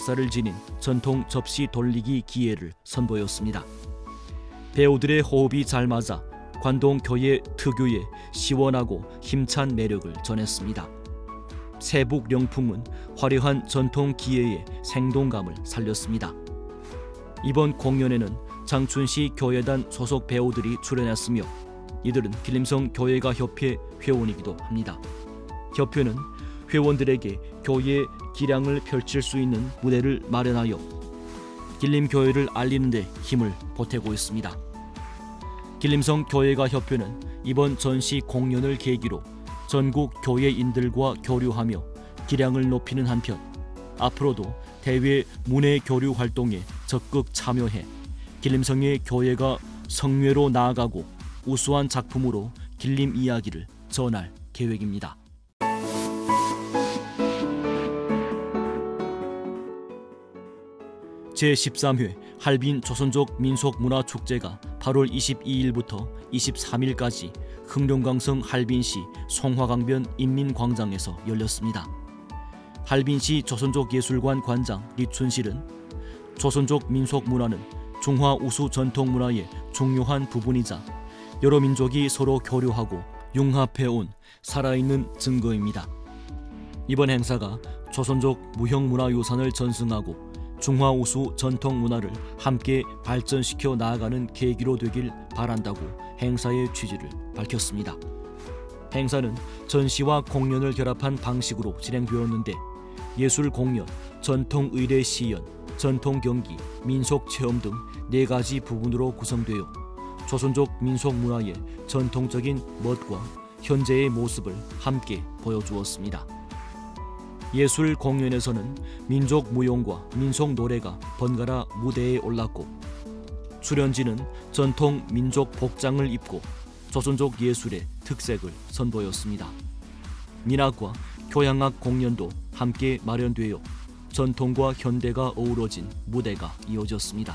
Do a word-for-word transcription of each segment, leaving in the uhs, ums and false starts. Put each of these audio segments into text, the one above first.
역사를 지닌 전통 접시 돌리기 기회를 선보였습니다. 배우들의 호흡이 잘 맞아 관동교회 특유의 시원하고 힘찬 매력을 전했습니다. 세북 영풍은 화려한 전통 기회의 생동감을 살렸습니다. 이번 공연에는 장춘시 교회단 소속 배우들이 출연했으며 이들은 길림성 교회가 협회 회원이기도 합니다. 협회는 회원들에게 교회의 기량을 펼칠 수 있는 무대를 마련하여 길림교회를 알리는 데 힘을 보태고 있습니다. 길림성 교회가 협회는 이번 전시 공연을 계기로 전국 교회인들과 교류하며 기량을 높이는 한편 앞으로도 대외 문해 교류 활동에 적극 참여해 길림성의 교회가 성회로 나아가고 우수한 작품으로 길림 이야기를 전할 계획입니다. 제십삼 회 할빈 조선족 민속문화축제가 팔월 이십이일부터 이십삼일까지 흥룡강성 할빈시 송화강변 인민광장에서 열렸습니다. 할빈시 조선족예술관 관장 리춘실은 조선족 민속문화는 중화 우수 전통문화의 중요한 부분이자 여러 민족이 서로 교류하고 융합해온 살아있는 증거입니다. 이번 행사가 조선족 무형문화유산을 전승하고 중화 우수 전통 문화를 함께 발전시켜 나아가는 계기로 되길 바란다고 행사의 취지를 밝혔습니다. 행사는 전시와 공연을 결합한 방식으로 진행되었는데 예술 공연, 전통 의례 시연, 전통 경기, 민속 체험 등 네 가지 부분으로 구성되어 조선족 민속 문화의 전통적인 멋과 현재의 모습을 함께 보여주었습니다. 예술 공연에서는 민족 무용과 민속 노래가 번갈아 무대에 올랐고 출연진은 전통 민족 복장을 입고 조선족 예술의 특색을 선보였습니다. 민학과 교향악 공연도 함께 마련되어 전통과 현대가 어우러진 무대가 이어졌습니다.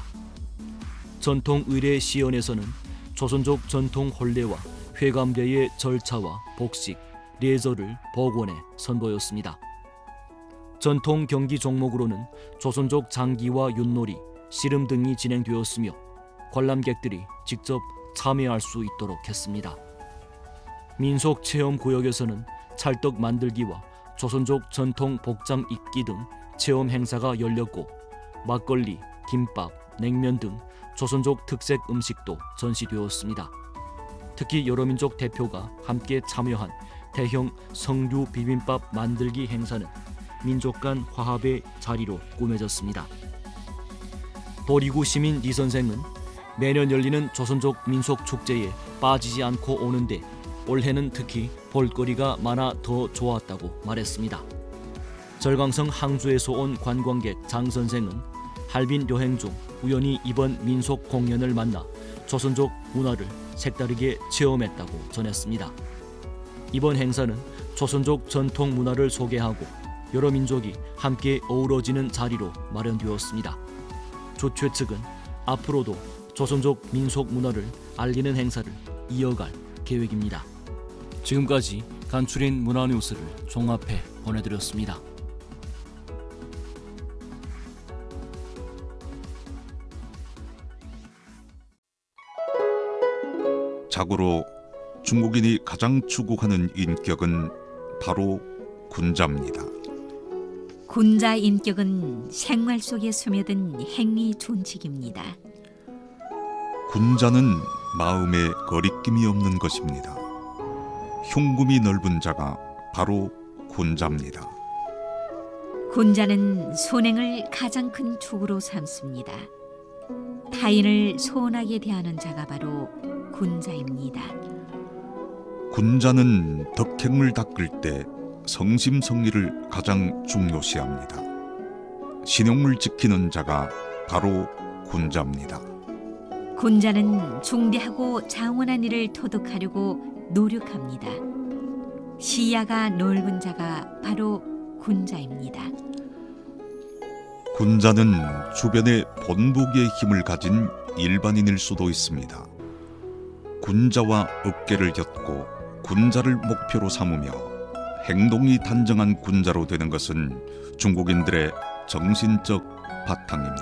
전통 의례 시연에서는 조선족 전통 혼례와 회감대의 절차와 복식, 예절을 복원해 선보였습니다. 전통 경기 종목으로는 조선족 장기와 윷놀이, 씨름 등이 진행되었으며 관람객들이 직접 참여할 수 있도록 했습니다. 민속 체험 구역에서는 찰떡 만들기와 조선족 전통 복장 입기 등 체험 행사가 열렸고 막걸리, 김밥, 냉면 등 조선족 특색 음식도 전시되었습니다. 특히 여러 민족 대표가 함께 참여한 대형 성류 비빔밥 만들기 행사는 민족 간 화합의 자리로 꾸며졌습니다. 보리구 시민 리 선생은 매년 열리는 조선족 민속 축제에 빠지지 않고 오는데 올해는 특히 볼거리가 많아 더 좋았다고 말했습니다. 절강성 항주에서 온 관광객 장 선생은 할빈 여행 중 우연히 이번 민속 공연을 만나 조선족 문화를 색다르게 체험했다고 전했습니다. 이번 행사는 조선족 전통 문화를 소개하고 여러 민족이 함께 어우러지는 자리로 마련되었습니다. 주최 측은 앞으로도 조선족 민속 문화를 알리는 행사를 이어갈 계획입니다. 지금까지 간추린 문화뉴스를 종합해 보내드렸습니다. 자고로 중국인이 가장 추구하는 인격은 바로 군자입니다. 군자 인격은 생활 속에 스며든 행위 존칙입니다. 군자는 마음에 거리낌이 없는 것입니다. 흉금이 넓은 자가 바로 군자입니다. 군자는 손행을 가장 큰 축으로 삼습니다. 타인을 소원하게 대하는 자가 바로 군자입니다. 군자는 덕행을 닦을 때 성심성의를 가장 중요시합니다. 신용을 지키는 자가 바로 군자입니다. 군자는 중대하고 장원한 일을 터득하려고 노력합니다. 시야가 넓은 자가 바로 군자입니다. 군자는 주변에 본보기의 힘을 가진 일반인일 수도 있습니다. 군자와 어깨를 엮고 군자를 목표로 삼으며 행동이 단정한 군자로 되는 것은 중국인들의 정신적 바탕입니다.